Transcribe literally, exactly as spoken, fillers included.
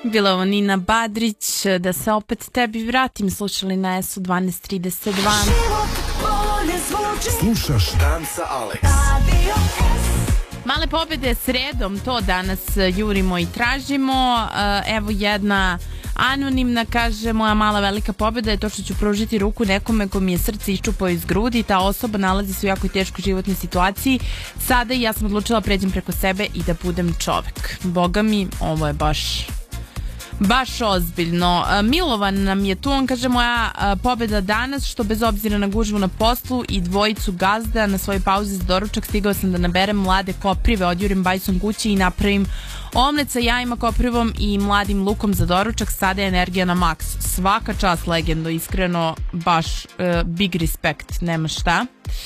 Bila je ovo Nina Badrić, da se opet tebi vratim, slušali na S U dvanaest trideset dva. Slušaš Dan sa Alex. Male pobede sredom, to danas jurimo i tražimo. Evo jedna anonimna, kaže: moja mala velika pobeda je to što ću pružiti ruku nekome ko mi je srce iščupao iz grudi. Ta osoba nalazi se u jako teškoj životnoj situaciji sada i ja sam odlučila pređem preko sebe i da budem čovek. Boga mi, ovo je baš baš ozbiljno. Milovan nam je tu, on kaže: moja pobeda danas što bez obzira na gužvu na poslu i dvojicu gazda na svojoj pauzi za doručak stigao sam da naberem mlade koprive, odjurim bajsom kući i napravim omlet sa jajima, koprivom i mladim lukom za doručak. Sada je energija na maks. Svaka čast, legendo, iskreno baš uh, big respect, nema šta.